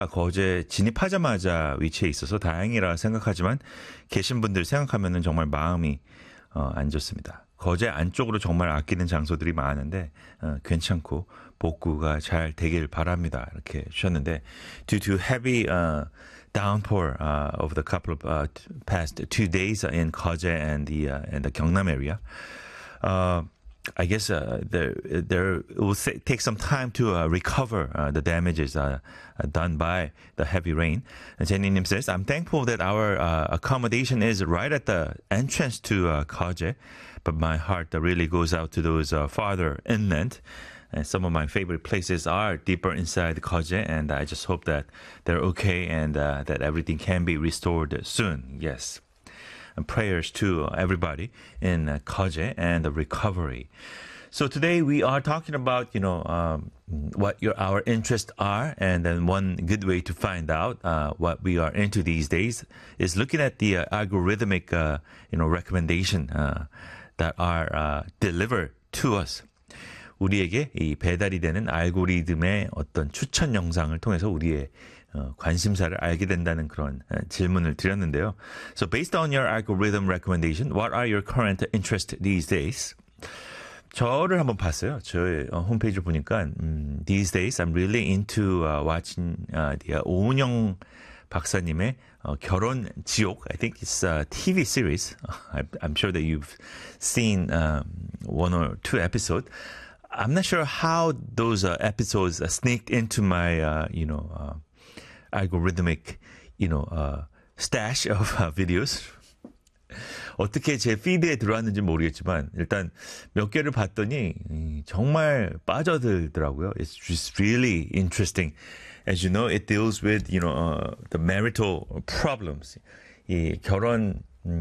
거제 진입하자마자 위치해 있어서 다행이라 생각하지만 계신 분들 생각하면은 정말 마음이 안 좋습니다. 거제 안쪽으로 정말 아끼는 장소들이 많은데 괜찮고 복구가 잘 되길 바랍니다. 이렇게 주셨는데 due to heavy downpour over the couple of past 2 days in Koje and the Gyeongnam area. I guess there will take some time to recover the damages done by the heavy rain. Jenny says, I'm thankful that our accommodation is right at the entrance to Kaje, but my heart really goes out to those farther inland. And some of my favorite places are deeper inside Kaje, and I just hope that they're okay and that everything can be restored soon. Yes. And prayers to everybody in Kaje and the recovery. So today we are talking about, what our interests are, and then one good way to find out what we are into these days is looking at the algorithmic, recommendation that are delivered to us. 우리에게 이 배달이 되는 알고리즘의 어떤 추천 영상을 통해서 우리의 관심사를 알게 된다는 그런 질문을 드렸는데요. So based on your algorithm recommendation, what are your current interests these days? 저를 한번 봤어요. 저의 홈페이지를 보니까 these days I'm really into watching the 오은영 박사님의 결혼 지옥. I think it's a TV series. I'm sure that you've seen one or two episodes. I'm not sure how those episodes sneaked into my, algorithmic, stash of videos. 어떻게 제 피드에 들어왔는지 모르겠지만 일단 몇 개를 봤더니 정말 빠져들더라고요. It's just really interesting. As you know, it deals with, the marital problems. 이 결혼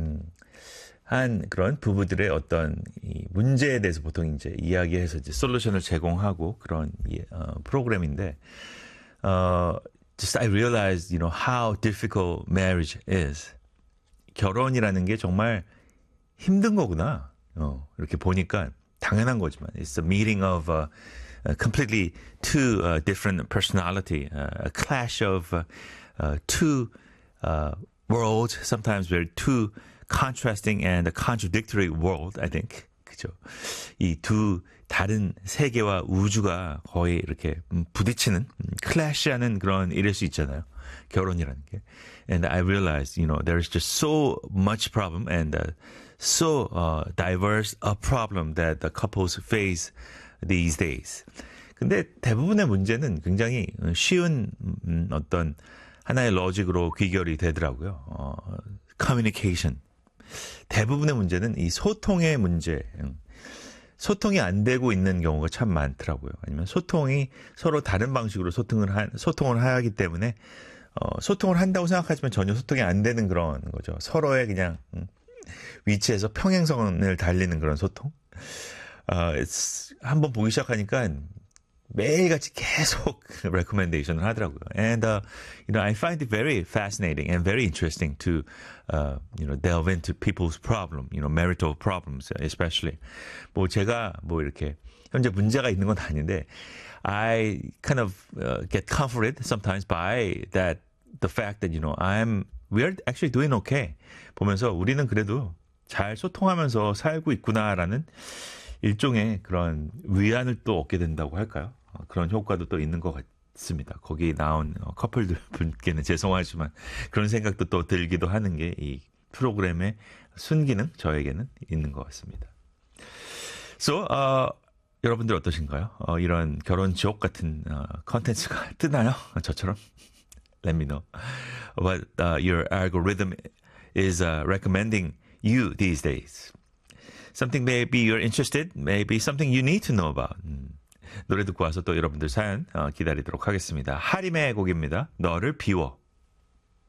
한 그런 부부들의 어떤 이 문제에 대해서 보통 이제 이야기해서 이제 솔루션을 제공하고 그런 프로그램인데, just I realized, how difficult marriage is. 결혼이라는 게 정말 힘든 거구나. 이렇게 보니까 당연한 거지만, it's a meeting of completely two different personality, a clash of two worlds, sometimes very two contrasting and contradictory world, I think. 그죠? 이 두 다른 세계와 우주가 거의 이렇게 부딪히는, 클래시하는 그런 일일 수 있잖아요. 결혼이라는 게. And I realized, there's just so much problem and so diverse a problem that the couples face these days. 근데 대부분의 문제는 굉장히 쉬운 어떤 하나의 로직으로 귀결이 되더라고요. communication. 대부분의 문제는 이 소통의 문제. 소통이 안 되고 있는 경우가 참 많더라고요. 아니면 소통이 서로 다른 방식으로 소통을 하기 때문에 소통을 한다고 생각하지만 전혀 소통이 안 되는 그런 거죠. 서로의 그냥 위치에서 평행선을 달리는 그런 소통. 한번 보기 시작하니까 매일같이 계속 recommendation을 하더라고요. And, I find it very fascinating and very interesting to, delve into people's problem, marital problems, especially. 제가 이렇게, 현재 문제가 있는 건 아닌데, I kind of get comforted sometimes by the fact that, we're actually doing okay. 보면서 우리는 그래도 잘 소통하면서 살고 있구나라는 일종의 그런 위안을 또 얻게 된다고 할까요? 그런 효과도 또 있는 것 같습니다. 거기 나온 커플들 분께는 죄송하지만 그런 생각도 또 들기도 하는 게 이 프로그램의 순기능 저에게는 있는 것 같습니다. So, 여러분들 어떠신가요? 이런 결혼 지옥 같은 컨텐츠가 뜨나요? 저처럼? Let me know what your algorithm is recommending you these days. Something maybe you're interested, maybe something you need to know about. 노래 듣고 와서 또 여러분들 사연 기다리도록 하겠습니다. 하림의 곡입니다. 너를 비워.